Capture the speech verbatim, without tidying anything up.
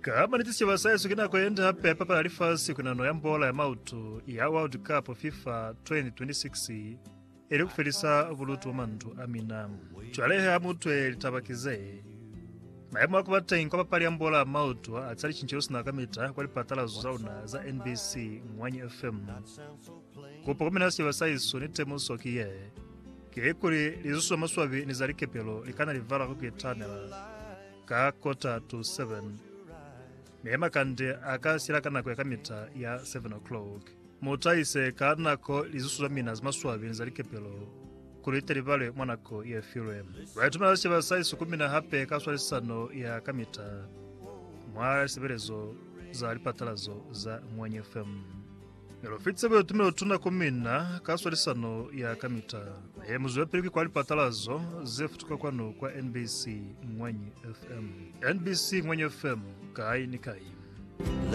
Kama nitisi wasayesu kina kwenda hapa papa alifasi kuna no yambola ya mautu ya World Cup FIFA twenty twenty-six ili kufelisa vulutu mandu amina. Chwalehe amutwe litabakize. Mayemu wakubata inkopa pali yambola ya mautu atsali chinchirusi na kamita kwa lipatala zuzauna za N B C Mwanyi F M. Kupo kuminasi wasayesu nitemu sokiye. Kiekuri lizusu wa maswabi nizalike pelo likana livala kukitanela. Ka kota to seven. Mehema kande akasira kana kwa kamita ya seven o'clock. Mutaise kanako lizusu zamina zimaswabi nizalike pelo. Kulite livale mwanako ya filwe. Waituma wasi wasaisu kumina hape kaswali sano ya kamita. Mwara siberezo za lipatalazo za Mwanyi F M. Melofitse bwe tumelo tuna kumina kaswali sano ya kamita. Ye muzuwe piliki kwa lipatalazo zefutuka kwano kwa N B C Mwanyi F M. N B C Mwanyi F M kai ni kai.